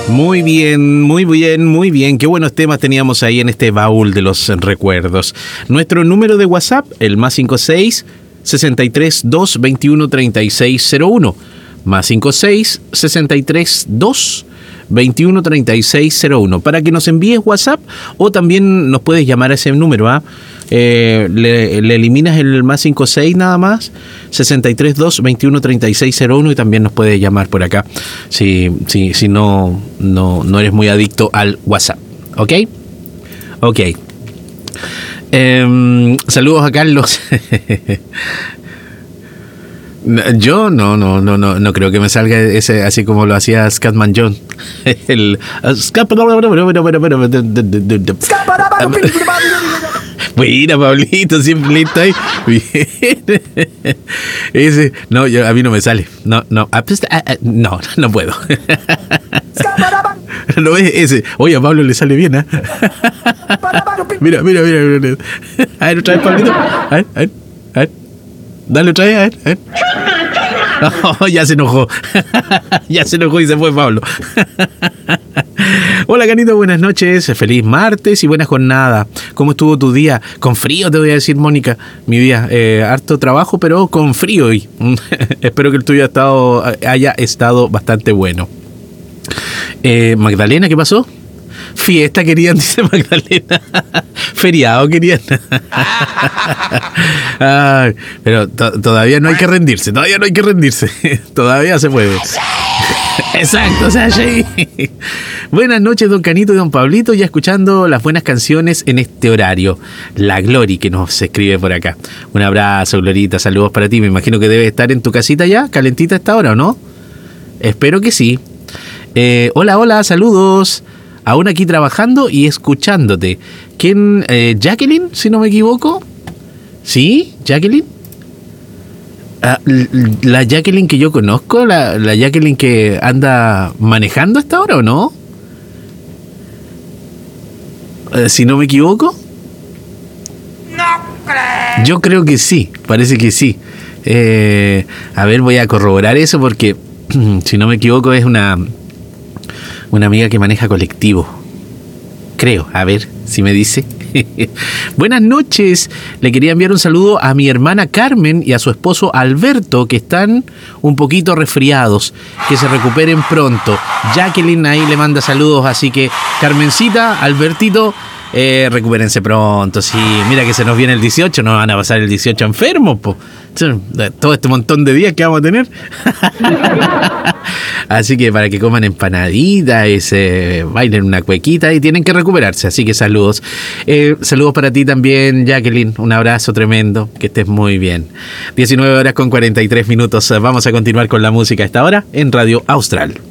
Muy bien, muy bien, muy bien. Qué buenos temas teníamos ahí en este baúl de los recuerdos. Nuestro número de WhatsApp, el +56 63 2 21 36 01. +56 63 2 21 36 01. Para que nos envíes WhatsApp o también nos puedes llamar a ese número, ¿ah? Le eliminas el +56 nada más, 63 2 21 36 01, y también nos puedes llamar por acá si no eres muy adicto al WhatsApp. ¿Ok? Ok. Saludos a Carlos. Yo no creo que me salga ese así como lo hacía Scatman John. Buena, Pablito, siempre listo ahí. Bien. Ese, no, a mí no me sale. No puedo. ¿Lo ves? Ese. Oye, a Pablo le sale bien, ¿eh? Mira. A ver, otra vez, Pablito. A ver. Dale otra vez, a ver. Oh, ya se enojó. Ya se enojó y se fue Pablo. Hola, Canito, buenas noches. Feliz martes y buena jornada. ¿Cómo estuvo tu día? Con frío, te voy a decir, Mónica. Mi día, harto trabajo, pero con frío hoy. Espero que el tuyo haya estado bastante bueno. Magdalena, ¿qué pasó? Fiesta querían, dice Magdalena. Feriado querían. Ay, pero todavía no hay que rendirse. Todavía se puede. Exacto, o sea, sí. Buenas noches, don Canito y don Pablito, ya escuchando las buenas canciones en este horario. La Glori que nos escribe por acá. Un abrazo, Glorita, saludos para ti. Me imagino que debes estar en tu casita ya, calentita a esta hora, ¿o no? Espero que sí. Hola, saludos. Aún aquí trabajando y escuchándote. ¿Quién? Jacqueline, si no me equivoco. ¿Sí? ¿Jacqueline? La Jacqueline que yo conozco, la Jacqueline que anda manejando hasta ahora, ¿o no? Si no me equivoco. No creo. Yo creo que sí, parece que sí. A ver, voy a corroborar eso porque, si no me equivoco, es una amiga que maneja colectivo. Creo, a ver si me dice. Buenas noches. Le quería enviar un saludo a mi hermana Carmen y a su esposo Alberto, que están un poquito resfriados. Que se recuperen pronto. Jacqueline ahí le manda saludos, así que Carmencita, Albertito, recupérense pronto. Sí, mira que se nos viene el 18, no van a pasar el 18 enfermos, po. Todo este montón de días que vamos a tener. Así que para que coman empanaditas y se bailen una cuequita y tienen que recuperarse. Así que saludos. Saludos para ti también, Jacqueline. Un abrazo tremendo. Que estés muy bien. 19 horas con 43 minutos. Vamos a continuar con la música a esta hora en Radio Austral.